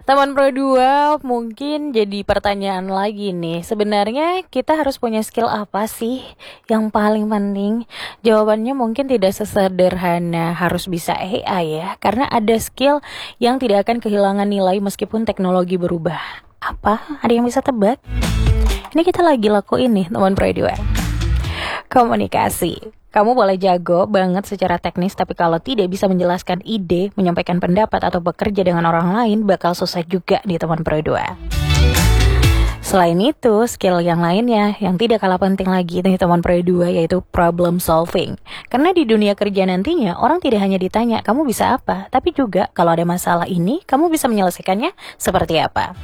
Teman Pro 2 mungkin jadi pertanyaan lagi nih. Sebenarnya kita harus punya skill apa sih yang paling penting? Jawabannya mungkin tidak sesederhana harus bisa AI ya. Karena ada skill yang tidak akan kehilangan nilai meskipun teknologi berubah. Apa? Ada yang bisa tebak? Ini kita lagi lakuin nih teman Pro 2. Komunikasi. Kamu boleh jago banget secara teknis, tapi kalau tidak bisa menjelaskan ide, menyampaikan pendapat, atau bekerja dengan orang lain, bakal susah juga di teman Pro 2. Selain itu, skill yang lainnya yang tidak kalah penting lagi nih teman Pro 2 yaitu problem solving. Karena di dunia kerja nantinya, orang tidak hanya ditanya, kamu bisa apa? Tapi juga, kalau ada masalah ini, kamu bisa menyelesaikannya seperti apa?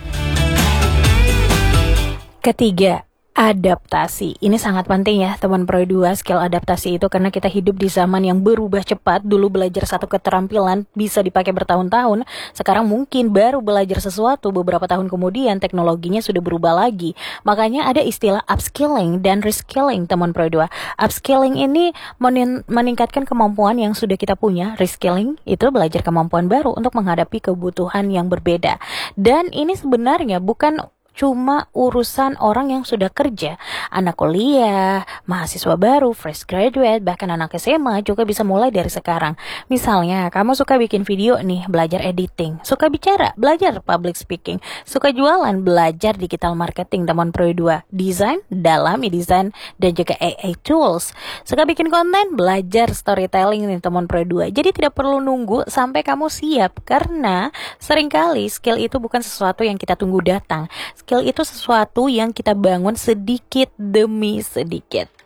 Ketiga, adaptasi. Ini sangat penting ya teman Pro 2, skill adaptasi itu, karena kita hidup di zaman yang berubah cepat. Dulu belajar satu keterampilan bisa dipakai bertahun-tahun. Sekarang mungkin baru belajar sesuatu beberapa tahun kemudian teknologinya sudah berubah lagi. Makanya ada istilah upskilling dan reskilling teman Pro 2. Upskilling ini meningkatkan kemampuan yang sudah kita punya. Reskilling itu belajar kemampuan baru untuk menghadapi kebutuhan yang berbeda. Dan ini sebenarnya bukan cuma urusan orang yang sudah kerja, anak kuliah, mahasiswa baru, fresh graduate, bahkan anak SMA juga bisa mulai dari sekarang. Misalnya, kamu suka bikin video nih, belajar editing, suka bicara, belajar public speaking, suka jualan, belajar digital marketing teman Pro 2, desain, dalam e-design, dan juga AI tools, suka bikin konten, belajar storytelling nih teman Pro 2. Jadi tidak perlu nunggu sampai kamu siap, karena seringkali skill itu bukan sesuatu yang kita tunggu datang. Skill itu sesuatu yang kita bangun sedikit demi sedikit.